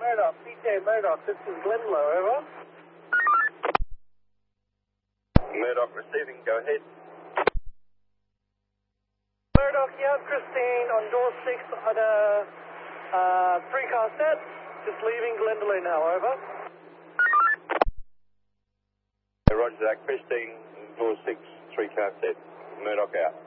Murdoch, PJ Murdoch, this is Glenlow, over. Murdoch receiving, go ahead. Murdoch, yeah, Christine on door 6 on a 3-car set, just leaving Glendalough now, over. Roger that, Christine, door 6, 3-car set, Murdoch out.